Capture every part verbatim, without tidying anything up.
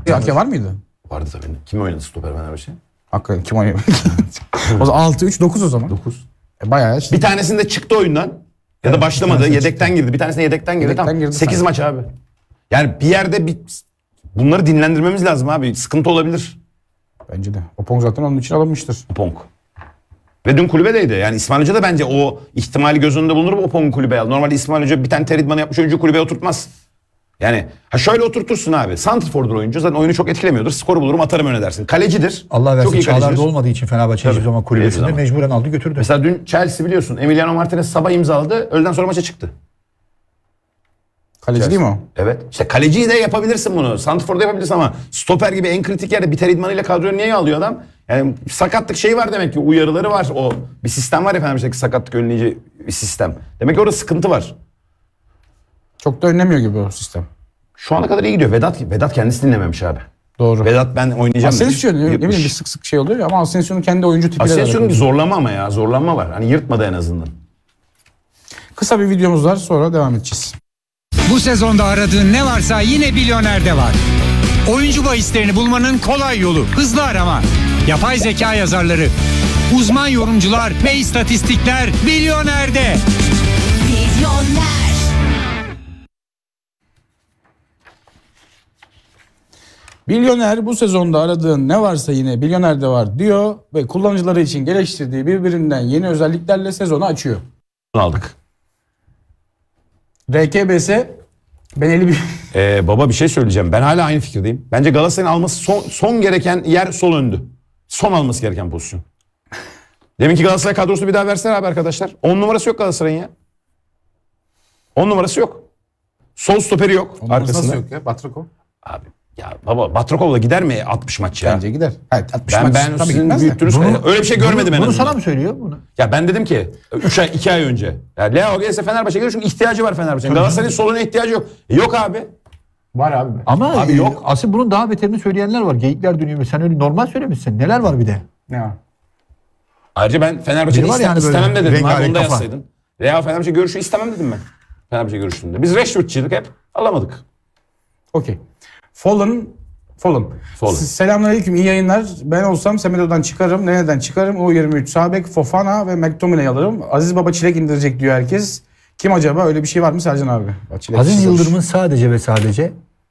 Ake var mıydı? Vardı tabii. Kim oynadı stoper Fenerbahçe? Hakikaten kim oynuyor? O zaman altı üç dokuz o zaman. dokuz. E bayağı işte. Bir tanesinde çıktı oyundan. Ya da başlamadı. Yedekten girdi. Bir tanesinde yedekten girdi. Yedekten Tamam. girdi sekiz maç abi. Yani bir yerde bir bunları dinlendirmemiz lazım abi. Sıkıntı olabilir. Bence de. Opong zaten onun için alınmıştır. Opong. Ve dün kulübedeydi. Yani İsmail Hoca da bence o ihtimali göz önünde bulundurup Opong'u kulübeye aldı. Normalde İsmail Hoca bir tane ter idmanı yapmış oyuncu kulübeye oturtmaz. Yani ha şöyle oturtursun abi. Santrfor'dur oyuncu. Zaten oyunu çok etkilemiyordur. Skoru bulurum atarım öne dersin. Kalecidir. Allah versin Çağlar'da kalecidir. olmadığı için Fenerbahçe hiçbir zaman kulübesinde mecburen aldı götürdü. Mesela dün Chelsea biliyorsun. Emiliano Martinez sabah imzaladı. Öğleden sonra maça çıktı. Kaleci değil mi o? Evet. İşte kaleciyi de yapabilirsin bunu. Santrfor'da yapabilirsin ama stoper gibi en kritik yerde bir ter idmanıyla kadroya niye alıyor adam? Yani sakatlık şeyi var demek ki. Uyarıları var. O bir sistem var ya Fenerbahçe'deki sakatlık önleyici bir sistem. Demek ki orada sıkıntı var. Çok da önlemiyor gibi o sistem. Şu ana kadar iyi gidiyor. Vedat Vedat kendisi dinlememiş abi. Doğru. Vedat ben oynayacağım. Asensio ne bileyim bir sık sık şey oluyor ya ama Asensio'nun kendi oyuncu tipiyle Asensio'nun zorlama ama ya. Zorlanma var. Hani yırtmadı en azından. Kısa bir videomuz var sonra devam edeceğiz. Bu sezonda aradığın ne varsa yine Milyoner'de var. Oyuncu bahislerini bulmanın kolay yolu. Hızlı arama. Yapay zeka yazarları, uzman yorumcular ve istatistikler Milyoner'de. Milyoner. Milyoner bu sezonda aradığın ne varsa yine Milyoner'de var diyor ve kullanıcıları için geliştirdiği birbirinden yeni özelliklerle sezonu açıyor. Aldık. R K B S Beneli bir... Ee, baba bir şey söyleyeceğim. Ben hala aynı fikirdeyim. Bence Galatasaray'ın alması son, son gereken yer sol öndü. Son alması gereken pozisyon. Deminki Galatasaray kadrosu bir daha versene abi arkadaşlar. on numarası yok Galatasaray'ın ya. on numarası yok. Sol stoperi yok arkasında. Nasıl yok ya? Batrako. Abi ya baba Batrakov'la gider mi altmış maç ya? Bence gider. Evet, altmış Ben maç ben tabii sizin gitmez de. büyüttünüz. Bunu- Öyle bir şey görmedim en Bunu azından. sana mı söylüyor bunu? Ya ben dedim ki üç ay iki ay önce. Ya Leo gelse Fenerbahçe gelir çünkü ihtiyacı var Fenerbahçe'nin. Galatasaray'ın soluna ihtiyacı yok. E, yok abi. Var abi. Ama Abi e, yok. asıl bunun daha beterini söyleyenler var. Geyikler dönüyor. Sen öyle normal söylemişsin. Neler var bir de? Ne var? Ayrıca ben Fenerbahçe'yi Biri var istem, yani böyle istemem de dedim. Abi, rengarenk onu da kafa. yazsaydın. Real Fenerbahçe görüşü istemem dedim ben. Fenerbahçe görüşünde. Biz Rashford'çıydık hep. Alamadık. Okey. Fulham Fulham. Fulham. Selamünaleyküm, iyi yayınlar. Ben olsam Semedo'dan çıkarım. Nereden çıkarım? U yirmi üç sağ bek, Fofana ve McTominay alırım. Aziz Baba çilek indirecek diyor herkes. Kim acaba? Öyle bir şey var mı Sercan abi? Bak, çilek Aziz çiziyor. Yıldırım'ın sadece ve sadece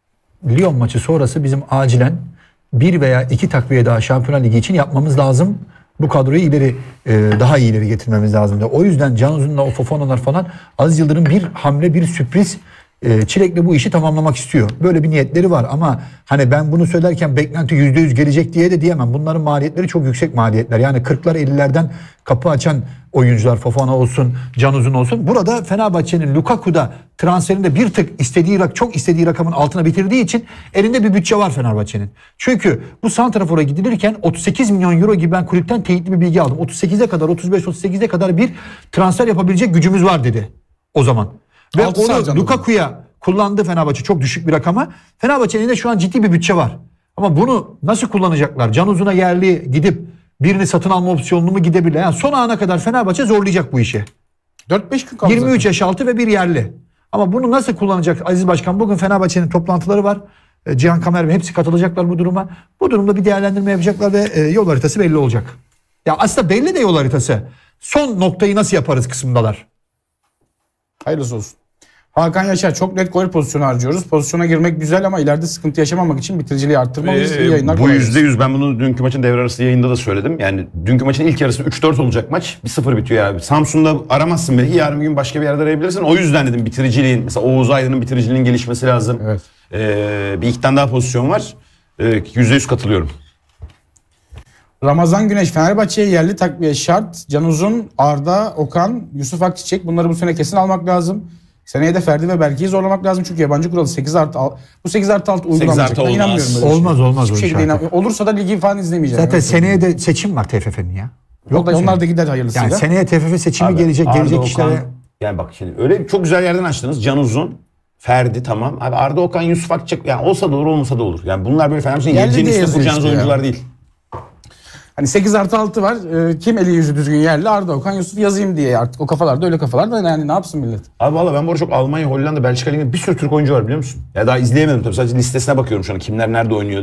Lyon maçı sonrası bizim acilen bir veya iki takviye daha Şampiyonlar Ligi için yapmamız lazım. Bu kadroyu ileri e, daha iyi ileri getirmemiz lazım da. O yüzden Can Uzun'la o Fofana'lar falan Aziz Yıldırım bir hamle bir sürpriz e, Çilek'le bu işi tamamlamak istiyor. Böyle bir niyetleri var ama hani ben bunu söylerken beklenti yüzde yüz gelecek diye de diyemem. Bunların maliyetleri çok yüksek maliyetler. Yani kırklar ellilerden kapı açan oyuncular Fofana olsun, Can Uzun olsun. Burada Fenerbahçe'nin Lukaku'da transferinde bir tık istediği rak çok istediği rakamın altına bitirdiği için elinde bir bütçe var Fenerbahçe'nin. Çünkü bu santrafora gidilirken otuz sekiz milyon euro gibi ben kulüpten teyitli bir bilgi aldım. otuz sekize kadar otuz beş otuz sekize kadar bir transfer yapabilecek gücümüz var dedi o zaman. Ve Altı onu sarcan Lukaku'ya kullandı Fenerbahçe çok düşük bir rakama. Fenerbahçe'nin elinde şu an ciddi bir bütçe var. Ama bunu nasıl kullanacaklar? Can Uzun'a yerli gidip birini satın alma opsiyonunu mu gidebilir? Yani son ana kadar Fenerbahçe zorlayacak bu işi. dört beş gün kaldı yirmi üç zaten. yaş altı ve bir yerli. Ama bunu nasıl kullanacak Aziz Başkan? Bugün Fenerbahçe'nin toplantıları var. E, Cihan Kamer ve hepsi katılacaklar bu duruma. Bu durumda bir değerlendirme yapacaklar ve e, yol haritası belli olacak. Ya aslında belli de yol haritası. Son noktayı nasıl yaparız kısmındalar. Hayırlısı olsun. Hakan Yaşar, çok net gol pozisyonu harcıyoruz. Pozisyona girmek güzel ama ileride sıkıntı yaşamamak için bitiriciliği arttırmalıyız. İyi yayınlar. Ee, bu kolay yüzde gelsin. yüz ben bunu dünkü maçın devre arası yayında da söyledim. Yani dünkü maçın ilk yarısı üç dört olacak maç. bir sıfır bitiyor abi. Samsun'da aramazsın belki, yarın bir gün başka bir yerde arayabilirsin. O yüzden dedim bitiriciliğin, mesela Oğuz Aydın'ın bitiriciliğinin gelişmesi lazım. Evet. Ee, bir iki tane daha pozisyon var. Ee, yüzde yüz katılıyorum. Ramazan Güneş, Fenerbahçe'ye yerli takviye şart. Can Uzun, Arda, Okan, Yusuf Akçiçek, bunları bu sene kesin almak lazım. Seneye de Ferdi ve Berke'yi zorlamak lazım çünkü yabancı kuralı sekiz artı altı. Bu sekiz artı altı uygulanmayacak. artı Ben olmaz. inanmıyorum böyle bir Olmaz, şeye. olmaz Hiçbir o şekilde iş inan- Olursa da ligi falan izlemeyeceğim. Zaten Evet. seneye de seçim var T F F'nin ya. Yok da mu onlar seneye? da gider hayırlısıyla. Yani seneye T F F seçimi Abi, gelecek Arda, gelecek Okan, işlere. yani bak şimdi öyle çok güzel yerden açtınız. Can Uzun, Ferdi tamam. Abi Arda, Okan, Yusuf Akçak, yani olsa da olur olmasa da olur. Yani bunlar böyle Fenerbahçe'nin Yerli geleceğini diye üstüne yazıyor kuracağınız işte ya. oyuncular değil. Hani sekiz artı altı var. Ee, kim eli yüzü düzgün yerli? Arda, Okan, Yusuf yazayım diye artık. O kafalarda öyle kafalarda yani ne yapsın millet? Abi valla ben bu arada çok Almanya, Hollanda, Belçika Ligi'nde bir sürü Türk oyuncu var biliyor musun? Ya daha izleyemedim tabii, sadece listesine bakıyorum şu an kimler nerede oynuyor